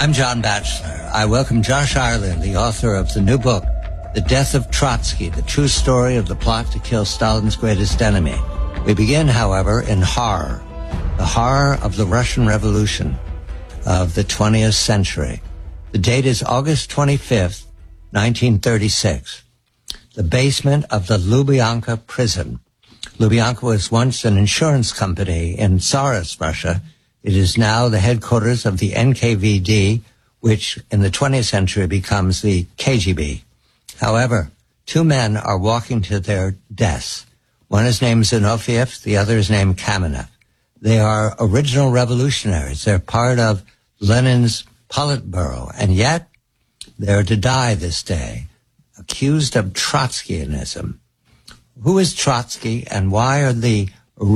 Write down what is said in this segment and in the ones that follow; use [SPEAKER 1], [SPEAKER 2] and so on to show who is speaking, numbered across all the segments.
[SPEAKER 1] I'm John Batchelor. I welcome Josh Ireland, the author of the new book, The Death of Trotsky, the true story of the plot to kill Stalin's greatest enemy. We begin, however, in horror, the horror of the Russian Revolution of the 20th century. The date is August 25th, 1936. The basement of the Lubyanka prison. Lubyanka was once an insurance company in Tsarist Russia. It is now the headquarters of the NKVD, which in the 20th century becomes the KGB. However, two men are walking to their deaths. One is named Zinoviev, the other is named Kamenev. They are original revolutionaries. They're part of Lenin's Politburo, and yet they're to die this day, accused of Trotskyanism. Who is Trotsky, and why are the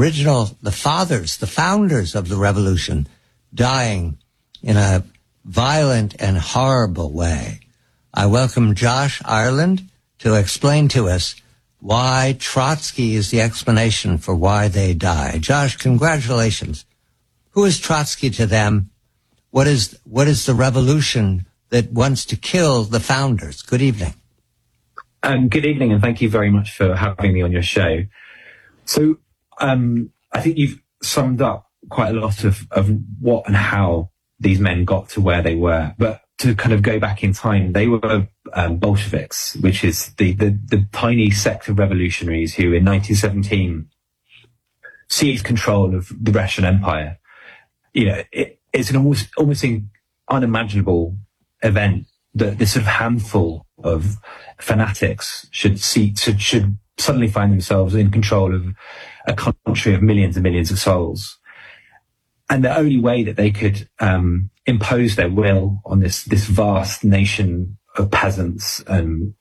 [SPEAKER 1] founders of the revolution, dying in a violent and horrible way? I welcome Josh Ireland to explain to us why Trotsky is the explanation for why they die. Josh, congratulations. Who is Trotsky to them? What is the revolution that wants to kill the founders? Good evening.
[SPEAKER 2] Good evening, and thank you very much for having me on your show. So I think you've summed up quite a lot of what and how these men got to where they were. But to kind of go back in time, they were Bolsheviks, which is the tiny sect of revolutionaries who in 1917 seized control of the Russian Empire. You know, it's an almost unimaginable event that this sort of handful of fanatics should suddenly find themselves in control of a country of millions and millions of souls. And the only way that they could impose their will on this vast nation of peasants who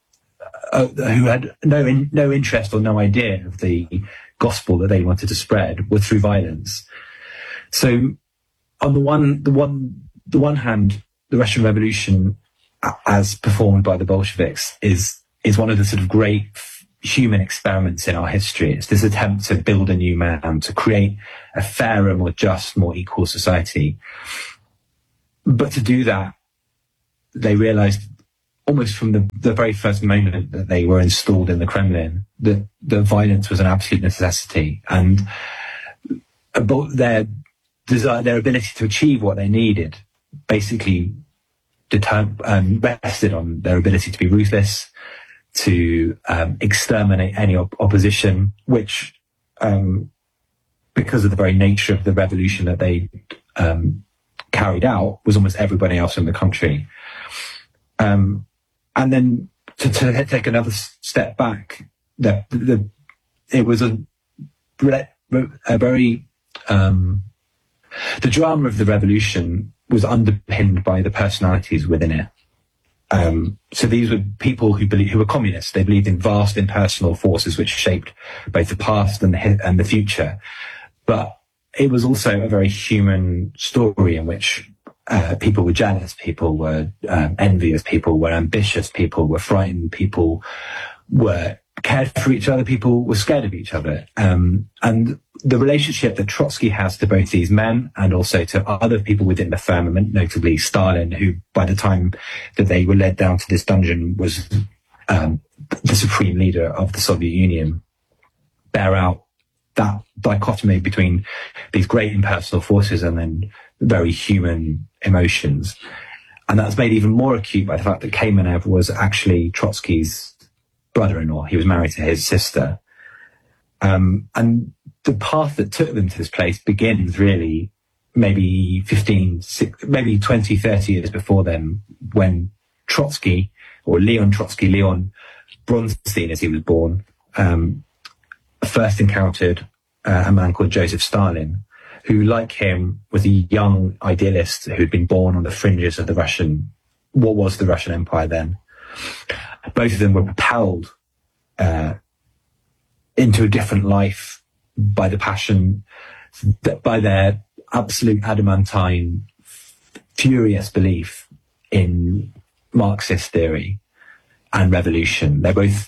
[SPEAKER 2] had no interest or no idea of the gospel that they wanted to spread was through violence. So on the one hand, the Russian Revolution, as performed by the Bolsheviks, is one of the sort of great human experiments in our history. It's this attempt to build a new man, to create a fairer, more just, more equal society. But to do that, they realized almost from the very first moment that they were installed in the Kremlin that violence was an absolute necessity, and their desire, their ability to achieve what they needed basically rested on their ability to be ruthless, to exterminate any opposition, which, because of the very nature of the revolution that they carried out, was almost everybody else in the country. And then to take another step back, it was a very the drama of the revolution was underpinned by the personalities within it. So these were people who were communists. They believed in vast impersonal forces which shaped both the past and the future. But it was also a very human story in which people were jealous, people were envious, people were ambitious, people were frightened, people were cared for each other, people were scared of each other. And the relationship that Trotsky has to both these men and also to other people within the firmament, notably Stalin, who by the time that they were led down to this dungeon was the supreme leader of the Soviet Union, bear out that dichotomy between these great impersonal forces and then very human emotions. And that's made even more acute by the fact that Kamenev was actually Trotsky's brother-in-law. He was married to his sister. And the path that took them to this place begins really maybe 20, 30 years before them, when Trotsky, or Leon Trotsky, Leon Bronstein as he was born, first encountered a man called Joseph Stalin, who, like him, was a young idealist who'd been born on the fringes of what was the Russian Empire then. Both of them were propelled into a different life by the passion, by their absolute adamantine, furious belief in Marxist theory and revolution. They're both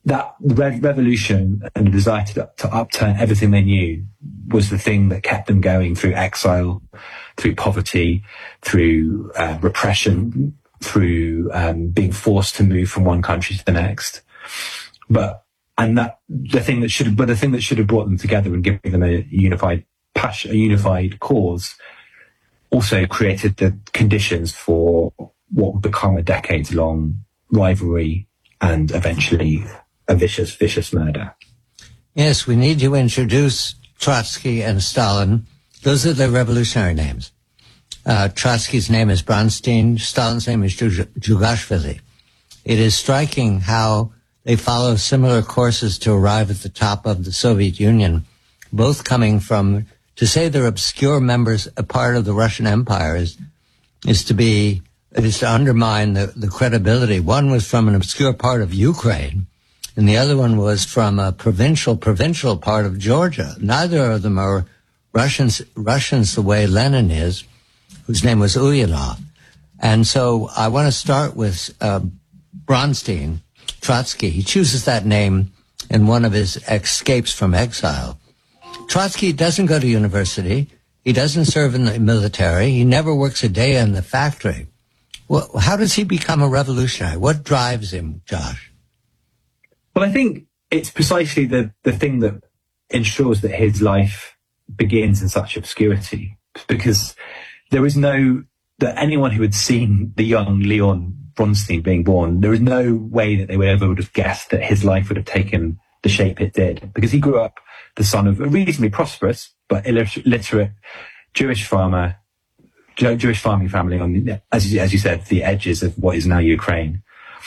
[SPEAKER 2] that revolution and the desire to upturn everything they knew was the thing that kept them going through exile, through poverty, through repression, through being forced to move from one country to the next. But the thing that should have brought them together and given them a unified passion, a unified cause, also created the conditions for what would become a decades-long rivalry and eventually a vicious murder.
[SPEAKER 1] Yes, we need to introduce Trotsky and Stalin. Those are their revolutionary names. Trotsky's name is Bronstein. Stalin's name is Djugashvili. It is striking how they follow similar courses to arrive at the top of the Soviet Union, both coming from, to say they're obscure members, a part of the Russian Empire is to undermine the credibility. One was from an obscure part of Ukraine, and the other one was from a provincial part of Georgia. Neither of them are Russians the way Lenin is, whose name was Ulyanov. And so I want to start with Bronstein, Trotsky. He chooses that name in one of his escapes from exile. Trotsky doesn't go to university. He doesn't serve in the military. He never works a day in the factory. Well, how does he become a revolutionary? What drives him, Josh?
[SPEAKER 2] Well, I think it's precisely the thing that ensures that his life begins in such obscurity, because there is that anyone who had seen the young Leon Bronstein being born, there is no way that they would have guessed that his life would have taken the shape it did, because he grew up the son of a reasonably prosperous but illiterate Jewish farming family on, as you said, the edges of what is now Ukraine.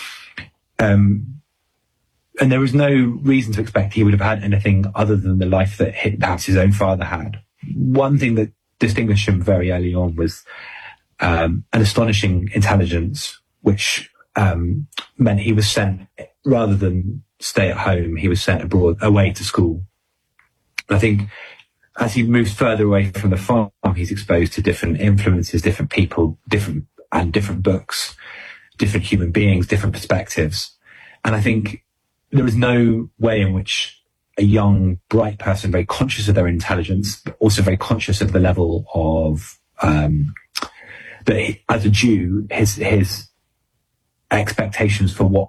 [SPEAKER 2] And there was no reason to expect he would have had anything other than the life that perhaps his own father had. One thing that distinguished him very early on was an astonishing intelligence, which meant he was sent, rather than stay at home, he was sent abroad, away to school. I think as he moves further away from the farm, he's exposed to different influences, different people, different books, different human beings, different perspectives. And I think there is no way in which a young, bright person, very conscious of their intelligence, but also very conscious of the level of, as a Jew, his expectations for what